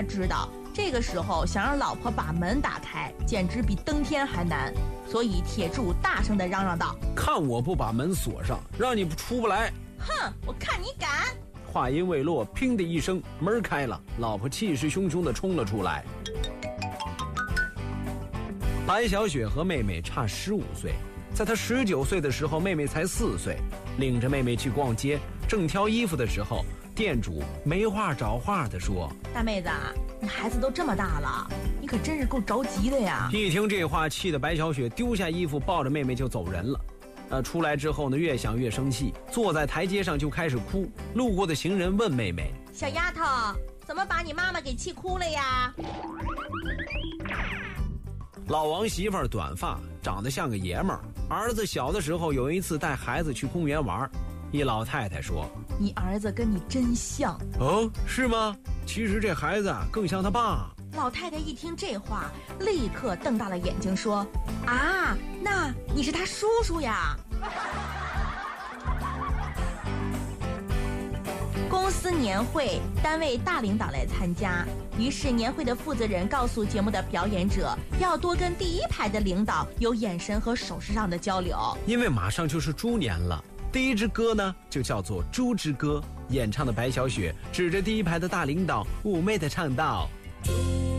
知道，这个时候想让老婆把门打开，简直比登天还难。所以铁柱大声地嚷嚷道：“ 看我不把门锁上，让你出不来！” 哼，我看你敢！ 话音未落，砰的一声，门开了，老婆气势汹汹地冲了出来。白小雪和妹妹差15岁，在她19岁的时候，妹妹才4岁。领着妹妹去逛街，正挑衣服的时候，店主没话找话地说：“ 大妹子，你孩子都这么大了，你可真是够着急的呀！” 一听这话，气得白小雪丢下衣服，抱着妹妹就走人了。出来之后呢，越想越生气，坐在台阶上就开始哭。路过的行人问妹妹：“ 小丫头，怎么把你妈妈给气哭了呀？” 老王媳妇儿短发，长得像个爷们儿。儿子小的时候有一次带孩子去公园玩，一老太太说：“ 你儿子跟你真像。” 哦，是吗？其实这孩子更像他爸。 老太太一听这话，立刻瞪大了眼睛说：“啊，那你是他叔叔呀？”公司年会，单位大领导来参加，于是年会的负责人告诉节目的表演者，要多跟第一排的领导有眼神和手势上的交流， 因为马上就是猪年了。第一支歌呢，就叫做《猪之歌》，演唱的白小雪指着第一排的大领导，妩媚地唱道：